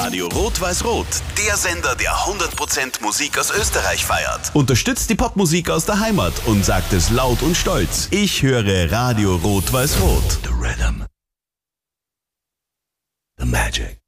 Radio Rot-Weiß-Rot, der Sender, der 100% Musik aus Österreich feiert. Unterstützt die Popmusik aus der Heimat und sagt es laut und stolz. Ich höre Radio Rot-Weiß-Rot. The Rhythm. The Magic.